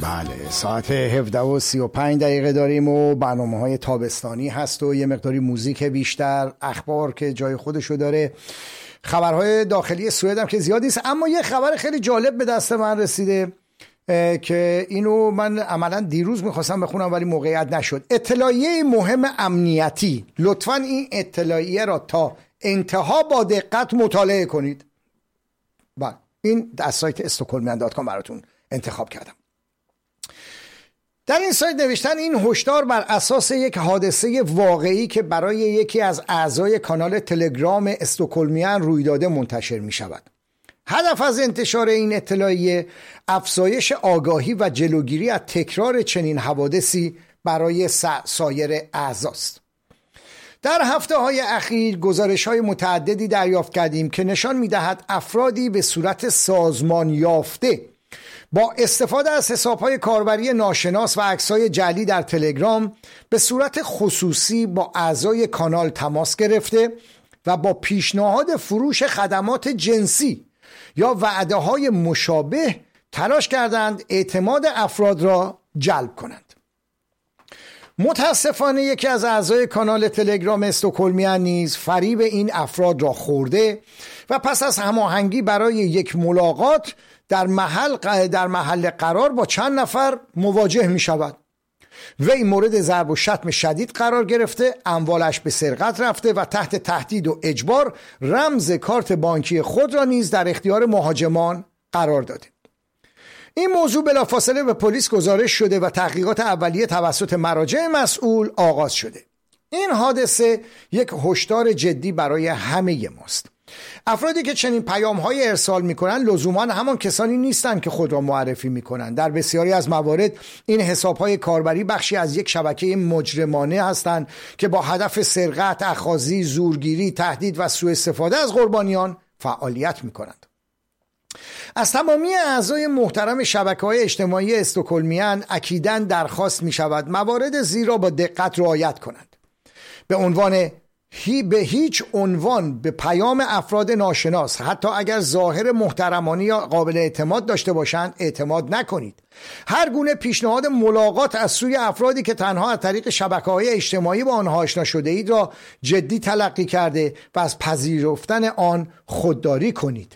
بله، ساعت 17:35 داریم و برنامه‌های تابستانی هست و یه مقداری موزیک بیشتر، اخبار که جای خودشو داره، خبرهای داخلی سوئد هم که زیاد نیست. اما یه خبر خیلی جالب به دست من رسیده که اینو من عملا دیروز میخواستم بخونم ولی موقعیت نشد. اطلاعیه مهم امنیتی، لطفاً این اطلاعیه را تا انتها با دقت مطالعه کنید. بله، این از سایت استکهلمیان.com براتون انتخاب کردم. در این سایت نوشتن این هشدار بر اساس یک حادثه واقعی که برای یکی از اعضای کانال تلگرام استکهلمیان روی داده منتشر می شود. هدف از انتشار این اطلاعیه افزایش آگاهی و جلوگیری از تکرار چنین حوادثی برای سایر اعضاست. در هفته‌های اخیر گزارش‌های متعددی دریافت کردیم که نشان می‌دهد افرادی به صورت سازمان یافته با استفاده از حساب‌های کاربری ناشناس و عکس‌های جعلی در تلگرام به صورت خصوصی با اعضای کانال تماس گرفته و با پیشنهاد فروش خدمات جنسی یا وعده‌های مشابه تلاش کردند اعتماد افراد را جلب کنند. متاسفانه یکی از اعضای کانال تلگرام استکهلمیان نیز فریب این افراد را خورده و پس از هماهنگی برای یک ملاقات در محل قرار با چند نفر مواجه می شود. وی مورد ضرب و شتم شدید قرار گرفته، اموالش به سرقت رفته و تحت تهدید و اجبار رمز کارت بانکی خود را نیز در اختیار مهاجمان قرار داده. این موضوع بلافاصله به پلیس گزارش شده و تحقیقات اولیه توسط مراجع مسئول آغاز شده. این حادثه یک هشدار جدی برای همه ماست. افرادی که چنین پیام‌های ارسال می‌کنند لزوماً همان کسانی نیستند که خود را معرفی می‌کنند. در بسیاری از موارد این حساب‌های کاربری بخشی از یک شبکه مجرمانه هستند که با هدف سرقت، اخاذی، زورگیری، تهدید و سوء استفاده از قربانیان فعالیت می‌کنند. از تمامی اعضای محترم شبکه‌های اجتماعی استکهلمیان اکیداً درخواست می‌شود موارد زیرا با دقت رعایت کنند. به هیچ عنوان به پیام افراد ناشناس حتی اگر ظاهر محترمانه یا قابل اعتماد داشته باشند اعتماد نکنید. هر گونه پیشنهاد ملاقات از سوی افرادی که تنها از طریق شبکه‌های اجتماعی با آنها آشنا شده اید را جدی تلقی کرده و از پذیرفتن آن خودداری کنید.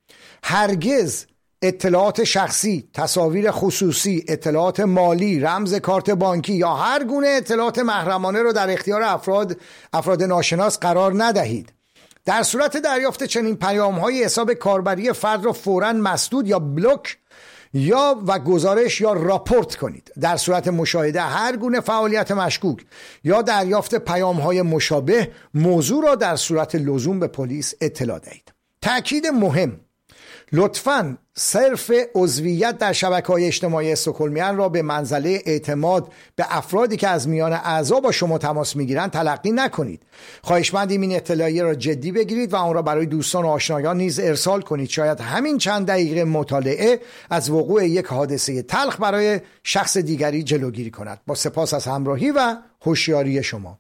هرگز اطلاعات شخصی، تصاویر خصوصی، اطلاعات مالی، رمز کارت بانکی یا هر گونه اطلاعات محرمانه را در اختیار افراد ناشناس قرار ندهید. در صورت دریافت چنین پیام‌های حساب کاربری فرد را فوراً مسدود یا بلوک و گزارش یا راپورت کنید. در صورت مشاهده هر گونه فعالیت مشکوک یا دریافت پیام‌های مشابه موضوع را در صورت لزوم به پلیس اطلاع دهید. تأکید مهم: لطفاً صرف عضویت در شبکه‌های اجتماعی استکهلمیان را به منزله اعتماد به افرادی که از میان اعضا با شما تماس میگیرند تلقی نکنید. خواهشمندیم این اطلاعیه را جدی بگیرید و آن را برای دوستان و آشنایان نیز ارسال کنید. شاید همین چند دقیقه مطالعه از وقوع یک حادثه تلخ برای شخص دیگری جلوگیری کند. با سپاس از همراهی و هوشیاری شما.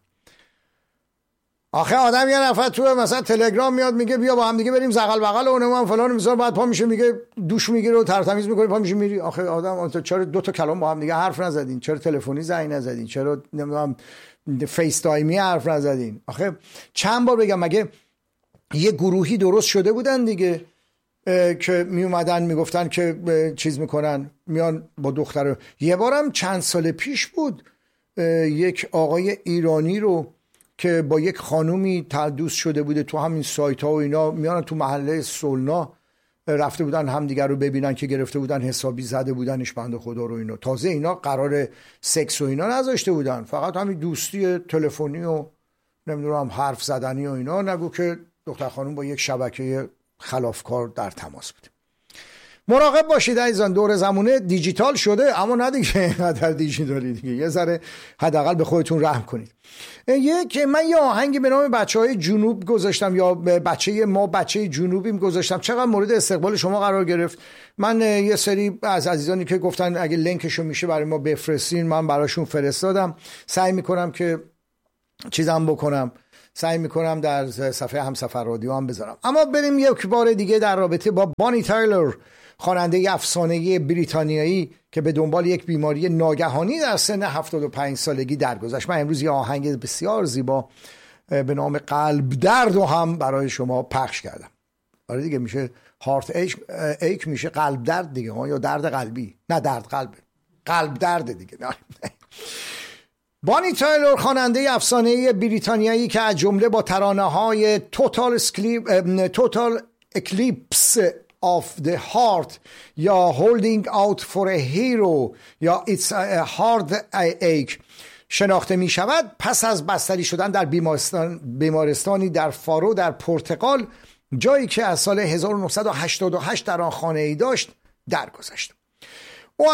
آخه آدم یه نفر تو مثلا تلگرام میاد میگه بیا با هم دیگه بریم زغل بغل و اونم فلان میذاره، بعد پا میشه میگه دوش میگیره و ترتمیز میکنه، پا میشه میری. آخه آدم چرا دو تا کلام با هم دیگه حرف نزدین؟ چرا تلفنی زنگ نزدین؟ چرا نمیدونم فیس تایمی حرف نزدین؟ آخه چند بار بگم مگه یه گروهی درست شده بودن دیگه که می اومدن میگفتن که چیز میکنن، میان با دختر. یه بارم چند سال پیش بود یک آقای ایرانی رو که با یک خانومی دوست شده بوده تو همین سایت ها و اینا، میان تو محله سولنا رفته بودن همدیگر رو ببینن که گرفته بودن حسابی زده بودنش بنده خدا رو. اینا تازه اینا قرار سکس و اینا نذاشته بودن، فقط همین دوستی تلفنی و نمیدونم حرف زدنی و اینا. نگو که دختر خانوم با یک شبکه خلافکار در تماس بود. مراقب باشید عزیزان، دور زمونه دیجیتال شده، اما نه دیگه اینقدر دیجیتالی دیگه، یه ذره حداقل به خودتون رحم کنید. من یه آهنگی به نام بچهای جنوب گذاشتم، یا بچه جنوبیم گذاشتم. چقدر مورد استقبال شما قرار گرفت. من یه سری از عزیزانی که گفتن اگه لینکشو میشه برای ما بفرستین، من براشون فرستادم. سعی میکنم که چیزام بکنم، سعی میکنم در صفحه همسفر رادیو هم بذارم. اما بریم یک بار دیگه در رابطه با بانی تایلر خواننده افسانه‌ای بریتانیایی که به دنبال یک بیماری ناگهانی در سن 75 سالگی درگذشت. من امروز یه آهنگ بسیار زیبا به نام قلب درد رو هم برای شما پخش کردم. آره دیگه، میشه هارت ایک میشه قلب درد دیگه، یا درد قلبی، نه درد قلبه، قلب درد دیگه. بانی تایلور خواننده افسانه‌ای بریتانیایی که از جمله با ترانه‌های توتال اکلیپس of the heart یا holding out for a hero یا it's a hard ache شناخته می شود، پس از بستری شدن در بیمارستانی در فارو در پرتغال، جایی که از سال 1988 در آن خانه ای داشت، درگذشت. او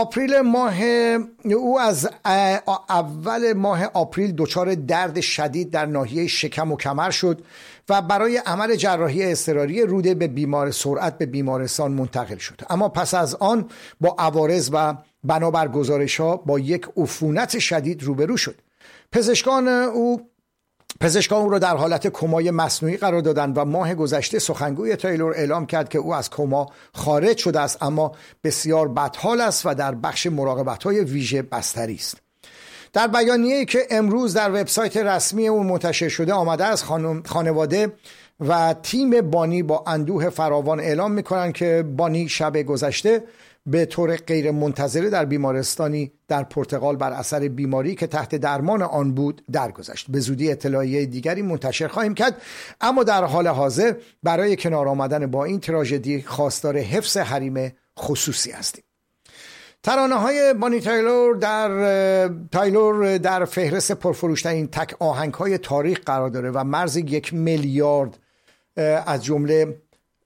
از اول ماه آپریل دچار درد شدید در ناحیه شکم و کمر شد و برای عمل جراحی اضطراری روده به سرعت به بیمارستان منتقل شد. اما پس از آن با عوارض و بنابر گزارش‌ها با یک عفونت شدید روبرو شد. پزشکان او را در حالت کمای مصنوعی قرار دادند و ماه گذشته سخنگوی تایلور اعلام کرد که او از کما خارج شده است، اما بسیار بدحال است و در بخش مراقبت‌های ویژه بستری است. در بیانیه‌ای که امروز در وبسایت رسمی او منتشر شده آمده است، خانواده و تیم بانی با اندوه فراوان اعلام می‌کنند که بانی شب گذشته به طور غیر منتظره در بیمارستانی در پرتغال بر اثر بیماری که تحت درمان آن بود درگذشت. به زودی اطلاعیه دیگری منتشر خواهیم کرد، اما در حال حاضر برای کنار آمدن با این تراژدی خواستار حفظ حریم خصوصی هستیم. ترانه‌های بانی تایلور در فهرست پرفروش‌ترین تک آهنگ‌های تاریخ قرار داره و مرز 1 میلیارد از جمله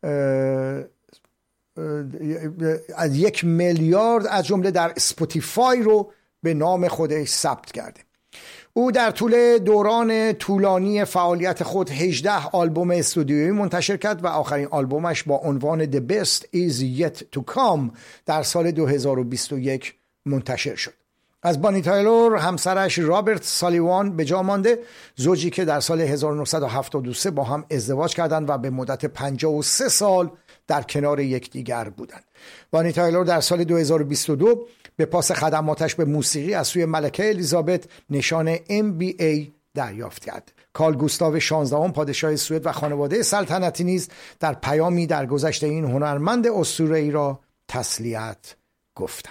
1 میلیارد از جمله در اسپاتیفای رو به نام خودش ثبت کرده. او در طول دوران طولانی فعالیت خود 18 آلبوم استودیویی منتشر کرد و آخرین آلبومش با عنوان The Best Is Yet To Come در سال 2021 منتشر شد. از بانی تایلور همسرش رابرت سالیوان به جا مانده، زوجی که در سال 1973 با هم ازدواج کردند و به مدت 53 سال در کنار یکدیگر بودند. بانی تایلور در سال 2022 به پاس خدماتش به موسیقی از سوی ملکه الیزابت نشان MBA دریافت کرد. کارل گوستاو 16 پادشاه سوئد و خانواده سلطنتی نیز در پیامی در گذشته این هنرمند اسطوره‌ای را تسلیت گفتند.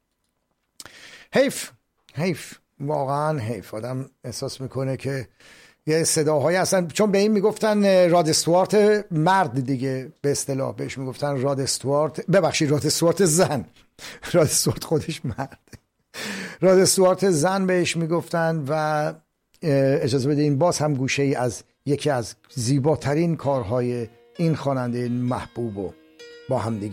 حیف واقعا حیف. آدم احساس میکنه که یه صداهایی هستن، چون به این میگفتن راد استوارت مرد دیگه، به اصطلاح بهش میگفتن راد استوارت زن. راد استوارت خودش مرد، راد استوارت زن بهش میگفتن. و اجازه بدین باز هم گوشه ای از یکی از زیباترین کارهای این خواننده محبوب با هم دیگه